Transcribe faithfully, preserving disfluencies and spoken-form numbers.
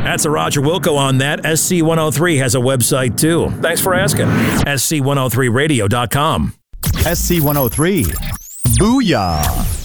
That's a Roger Wilco on that. S C one oh three has a website too. Thanks for asking. S C one oh three radio dot com. S C one oh three. Booyah.